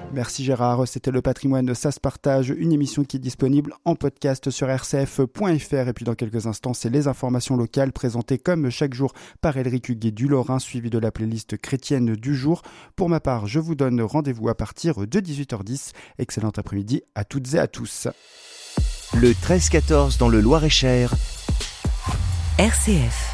Merci Gérard, c'était Le Patrimoine, ça se partage, une émission qui est disponible en podcast sur rcf.fr. Et puis dans quelques instants, c'est les informations locales présentées comme chaque jour par Elric Huguet du Lorrain, suivi de la playlist chrétienne du jour. Pour ma part, je vous donne rendez-vous à partir de 18h10. Excellent après-midi à toutes et à tous. Le 13-14 dans le Loir-et-Cher. RCF.